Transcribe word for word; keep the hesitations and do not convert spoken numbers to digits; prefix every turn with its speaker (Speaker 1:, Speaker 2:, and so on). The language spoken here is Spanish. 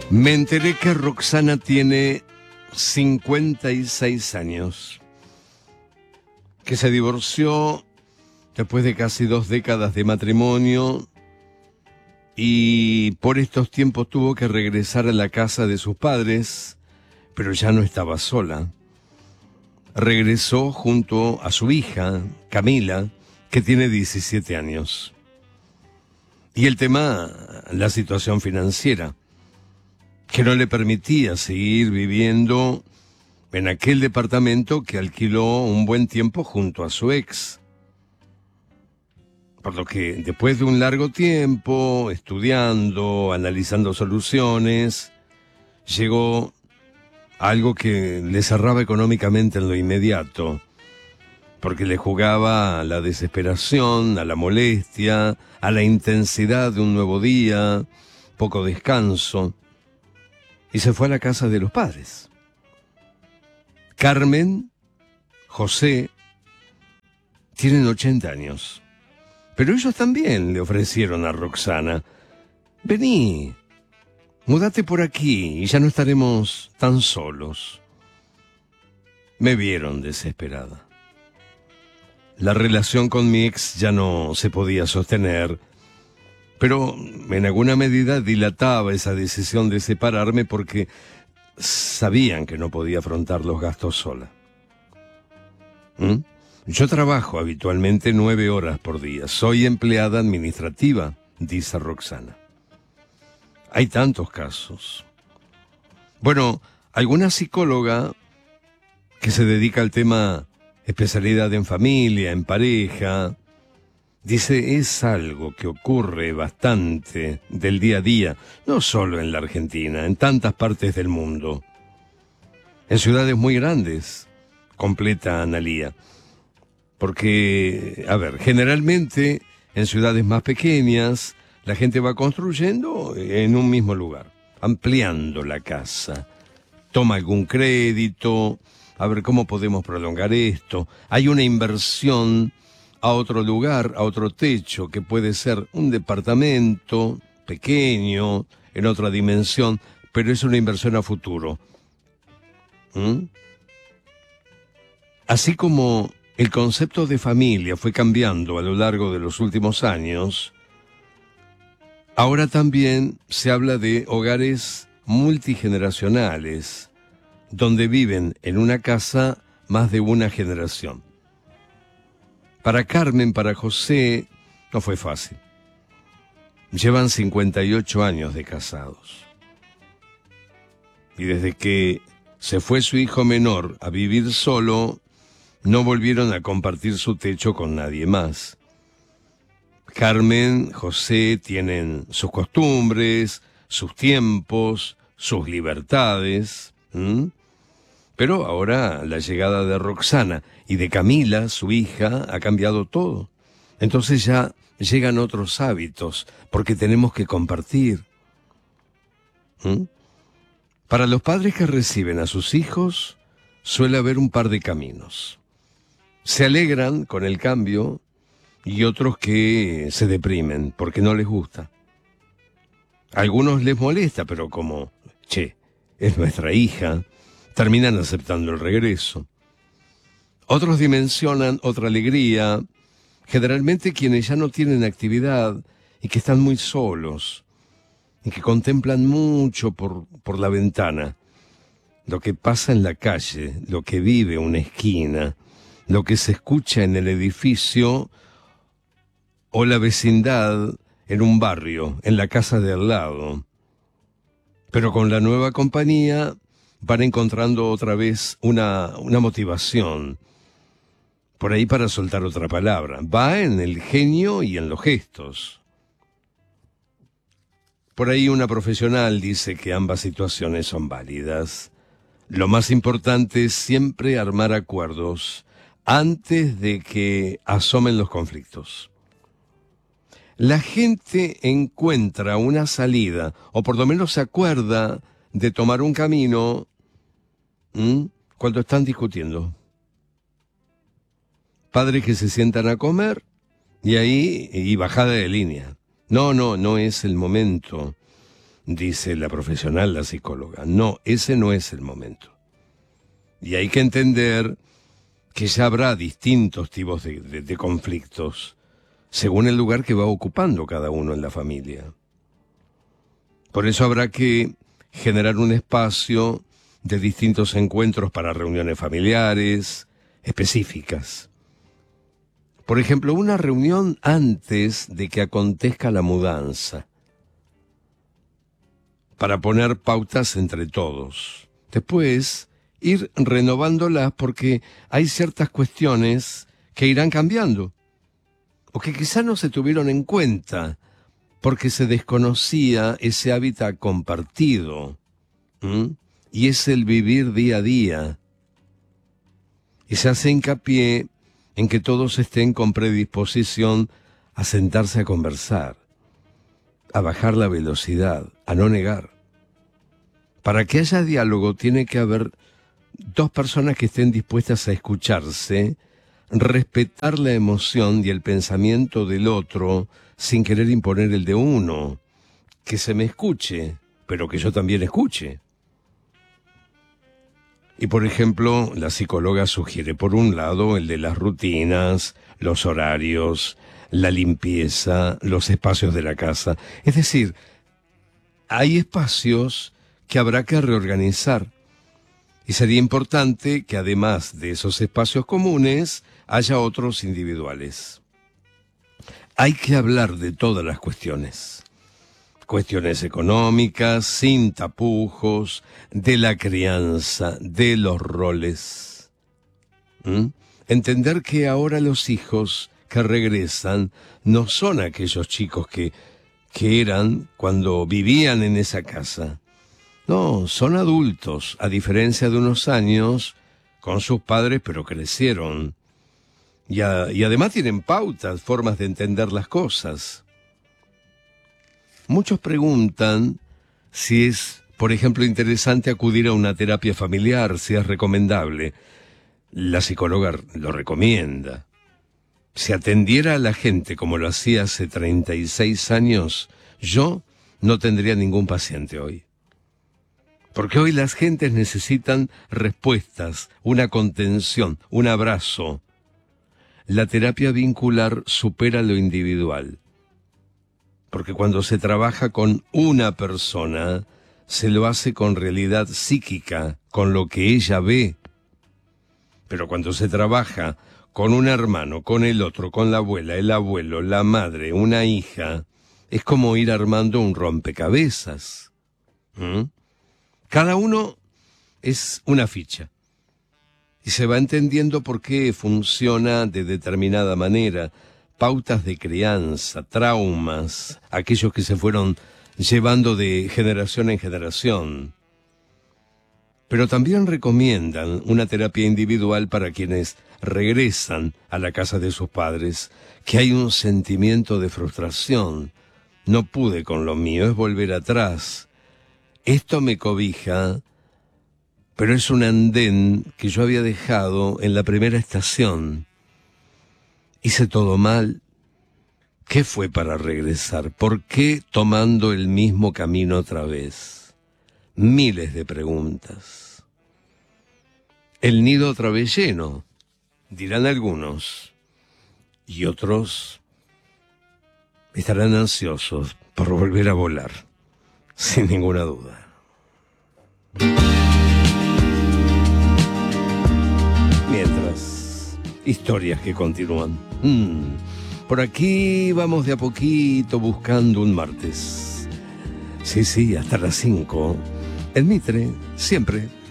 Speaker 1: Me enteré que Roxana tiene cincuenta y seis años, que se divorció después de casi dos décadas de matrimonio y por estos tiempos tuvo que regresar a la casa de sus padres, pero ya no estaba sola. Regresó junto a su hija, Camila, que tiene diecisiete años. Y el tema, la situación financiera, que no le permitía seguir viviendo en aquel departamento que alquiló un buen tiempo junto a su ex. Por lo que después de un largo tiempo, estudiando, analizando soluciones, llegó a algo que le cerraba económicamente en lo inmediato, porque le jugaba a la desesperación, a la molestia, a la intensidad de un nuevo día, poco descanso, y se fue a la casa de los padres. Carmen, José, tienen ochenta años, pero ellos también le ofrecieron a Roxana: vení, múdate por aquí y ya no estaremos tan solos. Me vieron desesperada. La relación con mi ex ya no se podía sostener, pero en alguna medida dilataba esa decisión de separarme porque sabían que no podía afrontar los gastos sola. ¿Mm? Yo trabajo habitualmente nueve horas por día. Soy empleada administrativa, dice Roxana. Hay tantos casos. Bueno, alguna psicóloga que se dedica al tema especialidad en familia, en pareja, dice, es algo que ocurre bastante del día a día, no solo en la Argentina, en tantas partes del mundo. En ciudades muy grandes, completa Analía. Porque, a ver, generalmente en ciudades más pequeñas la gente va construyendo en un mismo lugar, ampliando la casa. Toma algún crédito, a ver cómo podemos prolongar esto. Hay una inversión a otro lugar, a otro techo, que puede ser un departamento pequeño, en otra dimensión, pero es una inversión a futuro. ¿Mm? Así como el concepto de familia fue cambiando a lo largo de los últimos años, ahora también se habla de hogares multigeneracionales, donde viven en una casa más de una generación. Para Carmen, para José, no fue fácil. Llevan cincuenta y ocho años de casados. Y desde que se fue su hijo menor a vivir solo, no volvieron a compartir su techo con nadie más. Carmen, José tienen sus costumbres, sus tiempos, sus libertades. ¿Mm? Pero ahora la llegada de Roxana y de Camila, su hija, ha cambiado todo. Entonces ya llegan otros hábitos, porque tenemos que compartir. ¿Mm? Para los padres que reciben a sus hijos, suele haber un par de caminos. Se alegran con el cambio y otros que se deprimen porque no les gusta. A algunos les molesta, pero como, che, es nuestra hija, terminan aceptando el regreso. Otros dimensionan otra alegría, generalmente quienes ya no tienen actividad y que están muy solos y que contemplan mucho por, por la ventana lo que pasa en la calle, lo que vive una esquina, lo que se escucha en el edificio o la vecindad en un barrio, en la casa de al lado. Pero con la nueva compañía van encontrando otra vez una, una motivación, por ahí para soltar otra palabra. Va en el genio y en los gestos. Por ahí una profesional dice que ambas situaciones son válidas. Lo más importante es siempre armar acuerdos antes de que asomen los conflictos. La gente encuentra una salida, o por lo menos se acuerda de tomar un camino, ¿m? cuando están discutiendo. Padres que se sientan a comer y ahí y bajada de línea. No, no, no es el momento. dice la profesional, la psicóloga. No, ese no es el momento. Y hay que entender que ya habrá distintos tipos de, de, de conflictos según el lugar que va ocupando cada uno en la familia. Por eso habrá que generar un espacio de distintos encuentros para reuniones familiares específicas. Por ejemplo, una reunión antes de que acontezca la mudanza, para poner pautas entre todos. Después, ir renovándolas porque hay ciertas cuestiones que irán cambiando, o que quizá no se tuvieron en cuenta, porque se desconocía ese hábitat compartido, ¿m? Y es el vivir día a día. Y se hace hincapié en que todos estén con predisposición a sentarse a conversar, a bajar la velocidad, a no negar. Para que haya diálogo tiene que haber dos personas que estén dispuestas a escucharse, respetar la emoción y el pensamiento del otro sin querer imponer el de uno, que se me escuche, pero que yo también escuche. Y por ejemplo, la psicóloga sugiere por un lado el de las rutinas, los horarios, la limpieza, los espacios de la casa. Es decir, hay espacios que habrá que reorganizar. Y sería importante que además de esos espacios comunes, haya otros individuales. Hay que hablar de todas las cuestiones. Cuestiones económicas, sin tapujos, de la crianza, de los roles. ¿Mm? Entender que ahora los hijos que regresan no son aquellos chicos que, que eran cuando vivían en esa casa. No, son adultos, a diferencia de unos años, con sus padres, pero crecieron. Y, a, y además tienen pautas, formas de entender las cosas. Muchos preguntan si es, por ejemplo, interesante acudir a una terapia familiar, si es recomendable. La psicóloga lo recomienda. Si atendiera a la gente como lo hacía hace treinta y seis años, yo no tendría ningún paciente hoy. Porque hoy las gentes necesitan respuestas, una contención, un abrazo. La terapia vincular supera lo individual. Porque cuando se trabaja con una persona, se lo hace con realidad psíquica, con lo que ella ve. Pero cuando se trabaja con un hermano, con el otro, con la abuela, el abuelo, la madre, una hija, es como ir armando un rompecabezas. ¿Mm? Cada uno es una ficha. Y se va entendiendo por qué funciona de determinada manera. Pautas de crianza, traumas, aquellos que se fueron llevando de generación en generación. Pero también recomiendan una terapia individual para quienes regresan a la casa de sus padres, que hay un sentimiento de frustración. No pude con lo mío, es volver atrás. Esto me cobija, pero es un andén que yo había dejado en la primera estación. Hice todo mal. ¿Qué fue para regresar? ¿Por qué tomando el mismo camino otra vez? Miles de preguntas. El nido otra vez lleno, dirán algunos, y otros estarán ansiosos por volver a volar, sin ninguna duda. Mientras, historias que continúan. Hmm. Por aquí vamos de a poquito buscando un martes. Sí, sí, hasta las cinco. El Mitre, siempre